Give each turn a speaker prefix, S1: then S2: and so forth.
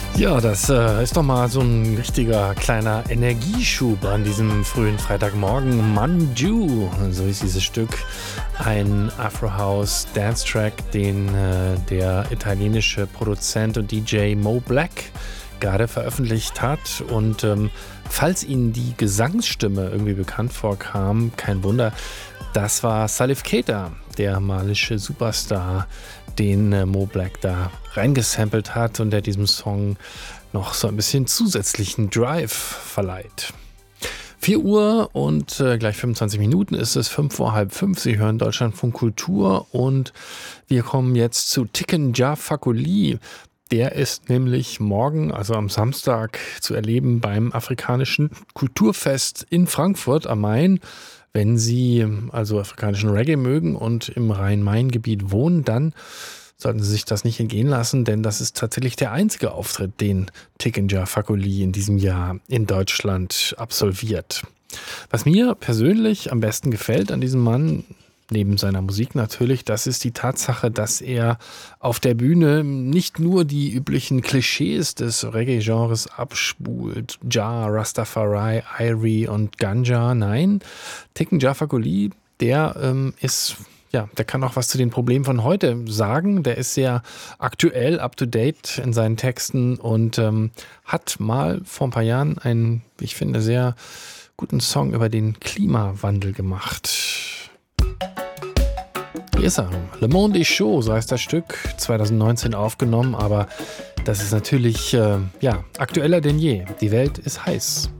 S1: Ja, das ist doch mal so ein richtiger kleiner Energieschub an diesem frühen Freitagmorgen. Manju, so ist dieses Stück. Ein Afro-House-Dance-Track, den der italienische Produzent und DJ Mo Black gerade veröffentlicht hat. Und falls Ihnen die Gesangsstimme irgendwie bekannt vorkam, kein Wunder, das war Salif Keita, der malische Superstar, den Mo Black da reingesampelt hat und der diesem Song noch so ein bisschen zusätzlichen Drive verleiht. 4 Uhr und gleich 25 Minuten ist es, 5 vor halb 5. Sie hören Deutschlandfunk Kultur und wir kommen jetzt zu Tiken Jah Fakoly. Der ist nämlich morgen, also am Samstag, zu erleben beim Afrikanischen Kulturfest in Frankfurt am Main. Wenn Sie also afrikanischen Reggae mögen und im Rhein-Main-Gebiet wohnen, dann sollten Sie sich das nicht entgehen lassen, denn das ist tatsächlich der einzige Auftritt, den Tiken Jah Fakoly in diesem Jahr in Deutschland absolviert. Was mir persönlich am besten gefällt an diesem Mann, neben seiner Musik natürlich, das ist die Tatsache, dass er auf der Bühne nicht nur die üblichen Klischees des Reggae-Genres abspult, Jah, Rastafari, Irie und Ganja. Nein, Tiken Jah Fakoly, der der kann auch was zu den Problemen von heute sagen. Der ist sehr aktuell, up-to-date in seinen Texten und hat mal vor ein paar Jahren einen, ich finde, sehr guten Song über den Klimawandel gemacht. Hier ist er. Le Monde est chaud, so heißt das Stück, 2019 aufgenommen, aber das ist natürlich aktueller denn je. Die Welt ist heiß.